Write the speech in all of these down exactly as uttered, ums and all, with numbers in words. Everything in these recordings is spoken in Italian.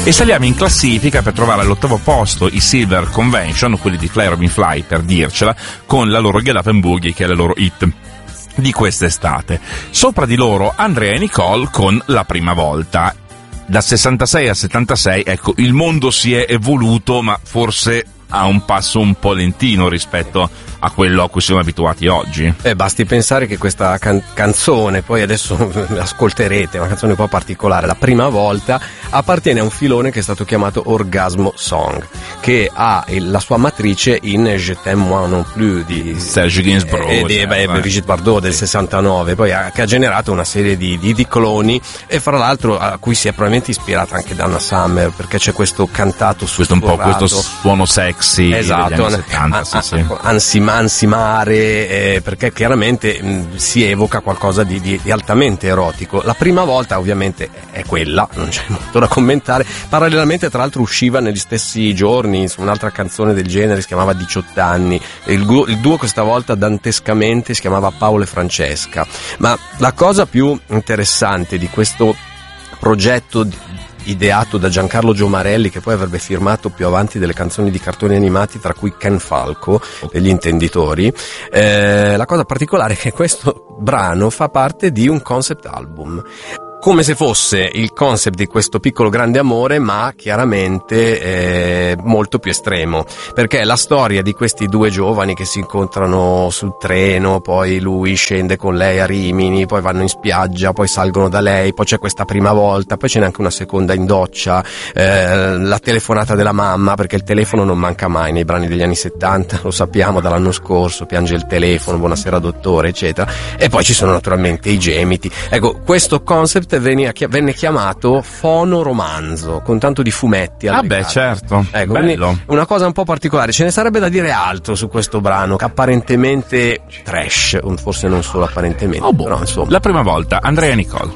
E saliamo in classifica per trovare all'ottavo posto i Silver Convention, quelli di Fly Robin Fly per dircela, con la loro Get Up and Boogie, che è la loro hit di quest'estate. Sopra di loro Andrea e Nicole con La prima volta. Da sessantasei a settantasei, ecco, il mondo si è evoluto, ma forse a un passo un po' lentino rispetto a quello a cui siamo abituati oggi. Eh, basti pensare che questa can- canzone, poi adesso ascolterete, è una canzone un po' particolare, La prima volta, appartiene a un filone che è stato chiamato Orgasmo Song, che ha il, la sua matrice in Je t'aime moi non plus di Serge Gainsbourg e di beh, Brigitte Bardot del sessantanove, poi ha, che ha generato una serie di, di, di cloni, e fra l'altro a cui si è probabilmente ispirata anche Donna Summer, perché c'è questo cantato su questo un po' questo suono sexy, esatto, degli anni settanta, sì, sì. Anzi, ansimare, eh, perché chiaramente mh, si evoca qualcosa di, di, di altamente erotico. La prima volta ovviamente è quella, non c'è molto da commentare. Parallelamente, tra l'altro, usciva negli stessi giorni su un'altra canzone del genere, si chiamava diciotto anni, il, gu- il duo questa volta dantescamente si chiamava Paolo e Francesca. Ma la cosa più interessante di questo progetto di, ideato da Giancarlo Giomarelli, che poi avrebbe firmato più avanti delle canzoni di cartoni animati, tra cui Ken Falco, degli intenditori. Eh, la cosa particolare è che questo brano fa parte di un concept album, come se fosse il concept di questo piccolo grande amore, ma chiaramente eh, molto più estremo, perché è la storia di questi due giovani che si incontrano sul treno, poi lui scende con lei a Rimini, poi vanno in spiaggia, poi salgono da lei, poi c'è questa prima volta, poi ce n'è anche una seconda in doccia, eh, la telefonata della mamma, perché il telefono non manca mai nei brani degli anni settanta, lo sappiamo dall'anno scorso, piange il telefono, buonasera dottore, eccetera, e poi ci sono naturalmente i gemiti. Ecco, questo concept venne chiamato fonoromanzo, con tanto di fumetti. Ah beh, certo, ecco, bello. Una cosa un po' particolare. Ce ne sarebbe da dire altro su questo brano, apparentemente trash, forse non solo apparentemente, oh, boh. Però insomma. La prima volta, Andrea e Nicole.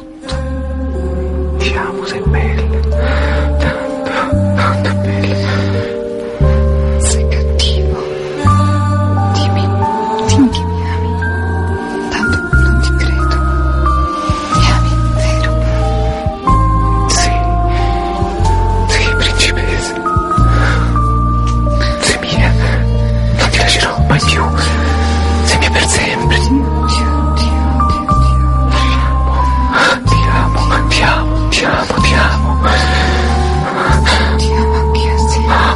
Ti amo, sei bella, tanto, tanto bella. Sei cattivo. Dimmi, dimmi che mi ami. Tanto non ti credo. Mi ami, vero? Sì. Sì, principessa. Sei mia. Non ti lascerò mai più. Sei mia per sempre. Ti amo, ti amo, ti amo, ti amo. Ti amo anch'io, sì.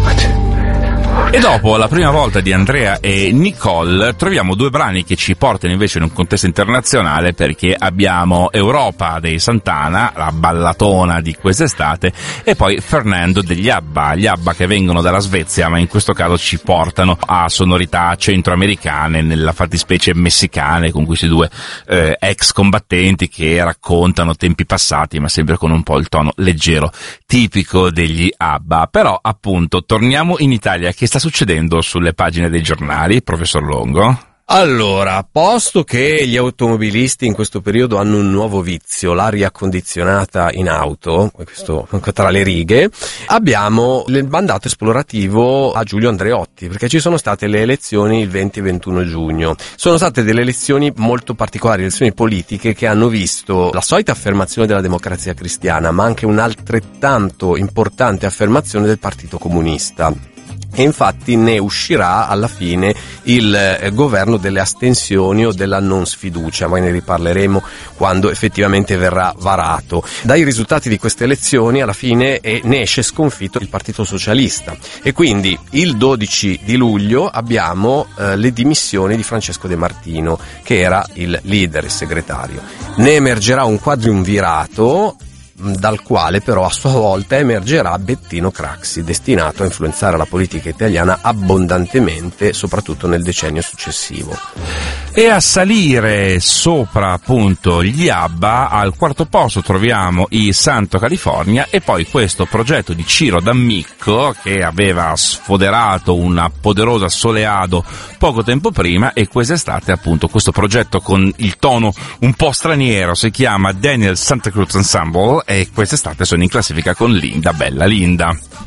E dopo la prima volta di Andrea e Nicole troviamo due brani che ci portano invece in un contesto internazionale, perché abbiamo Europa dei Santana, la ballatona di quest'estate, e poi Fernando degli ABBA, gli ABBA che vengono dalla Svezia, ma in questo caso ci portano a sonorità centroamericane, nella fattispecie messicane, con questi due eh, ex combattenti che raccontano tempi passati, ma sempre con un po' il tono leggero tipico degli ABBA. Però appunto torniamo in Italia. Che sta succedendo sulle pagine dei giornali, professor Longo? Allora, posto che gli automobilisti in questo periodo hanno un nuovo vizio, l'aria condizionata in auto, questo tra le righe, abbiamo il mandato esplorativo a Giulio Andreotti, perché ci sono state le elezioni il venti e ventuno giugno. Sono state delle elezioni molto particolari, elezioni politiche che hanno visto la solita affermazione della Democrazia Cristiana, ma anche un'altrettanto importante affermazione del Partito Comunista. E infatti ne uscirà alla fine il eh, governo delle astensioni o della non sfiducia, ma ne riparleremo quando effettivamente verrà varato. Dai risultati di queste elezioni alla fine eh, ne esce sconfitto il Partito Socialista, e quindi il dodici di luglio abbiamo eh, le dimissioni di Francesco De Martino, che era il leader e segretario. Ne emergerà un quadriumvirato, dal quale però a sua volta emergerà Bettino Craxi, destinato a influenzare la politica italiana abbondantemente, soprattutto nel decennio successivo. E a salire sopra appunto gli ABBA, al quarto posto troviamo i Santo California, e poi questo progetto di Ciro D'Ammicco che aveva sfoderato una poderosa Soleado poco tempo prima, e quest'estate appunto questo progetto con il tono un po' straniero si chiama Daniel Santa Cruz Ensemble, e quest'estate sono in classifica con Linda, bella Linda.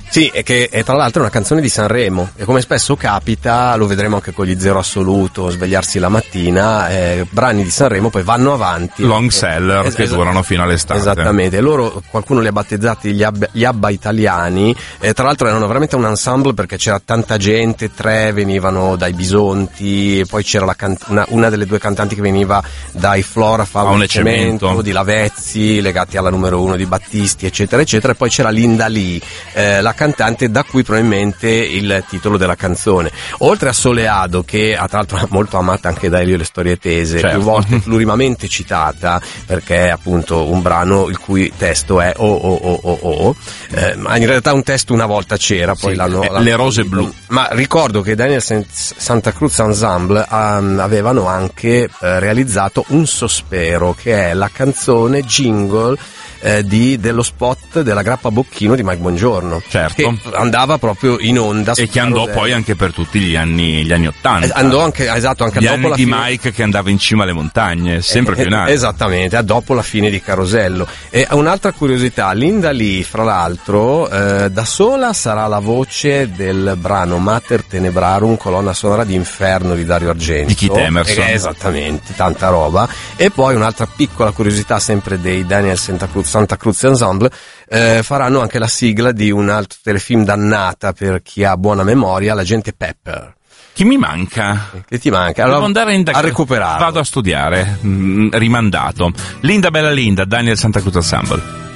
Sì, e che è tra l'altro una canzone di Sanremo, e come spesso capita, lo vedremo anche con gli Zero Assoluto, Svegliarsi la mattina, eh, brani di Sanremo poi vanno avanti. Long seller es- che es- durano fino all'estate. Esattamente, loro qualcuno li ha battezzati gli, ab- gli Abba italiani, eh, tra l'altro erano veramente un ensemble perché c'era tanta gente, tre venivano dai Bisonti, poi c'era la can- una, una delle due cantanti che veniva dai Flora Fabio Cemento, di Lavezzi, legati alla numero uno di Battisti, eccetera eccetera, e poi c'era Linda Lee, eh, la cantante, da cui probabilmente il titolo della canzone. Oltre a Soleado, che tra l'altro molto amata anche da Elio Le Storie Tese, certo, più volte plurimamente citata, perché è appunto un brano il cui testo è oh oh oh oh oh, eh, ma in realtà un testo una volta c'era, poi sì, l'hanno, eh, l'hanno Le Rose Blu. Ma ricordo che Daniel Santa Cruz Ensemble um, avevano anche eh, realizzato Un Sospero, che è la canzone jingle Eh, di, dello spot della grappa Bocchino di Mike Bongiorno, certo, che andava proprio in onda e che andò Carosello. Poi anche per tutti gli anni gli anni ottanta, Eh, andò anche, esatto, anche gli dopo anni la di fine... Mike che andava in cima alle montagne, sempre Eh, più in alto. Esattamente, a dopo la fine di Carosello. E un'altra curiosità, Linda Lee, fra l'altro, eh, da sola sarà la voce del brano Mater Tenebrarum, colonna sonora di Inferno di Dario Argento. Di Keith Emerson. Eh, esattamente, tanta roba. E poi un'altra piccola curiosità, sempre dei Daniel Santa Cruz, Santa Cruz Ensemble, eh, faranno anche la sigla di un altro telefilm dannata per chi ha buona memoria, L'Agente Pepper. Chi mi manca? Che ti manca? Devo Allora, andare in a recuperare. Vado a studiare, mm, rimandato. Linda Bella Linda, Daniel Santa Cruz Ensemble.